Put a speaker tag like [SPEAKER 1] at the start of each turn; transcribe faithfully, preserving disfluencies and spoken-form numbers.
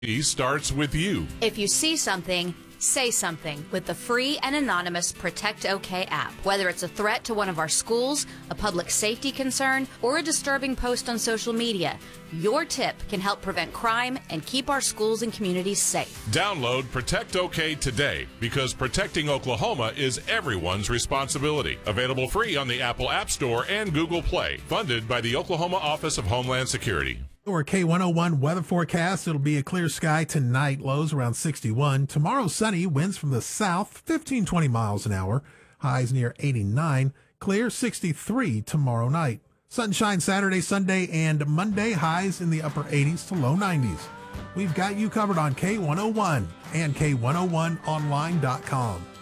[SPEAKER 1] He starts with you.
[SPEAKER 2] If you see something, say something with the free and anonymous Protect OK app. Whether it's a threat to one of our schools, a public safety concern, or a disturbing post on social media, your tip can help prevent crime and keep our schools and communities safe.
[SPEAKER 1] Download Protect OK today, because protecting Oklahoma is everyone's responsibility. Available free on the Apple App Store and Google Play. Funded by the Oklahoma Office of Homeland Security.
[SPEAKER 3] Or K one oh one weather forecast. It'll be a clear sky tonight, lows around sixty-one. Tomorrow, sunny, winds from the south, fifteen, twenty miles an hour. Highs near eighty-nine. Clear, sixty-three tomorrow night. Sunshine Saturday, Sunday, and Monday. Highs in the upper eighties to low nineties. We've got you covered on K one oh one and K one oh one online dot com.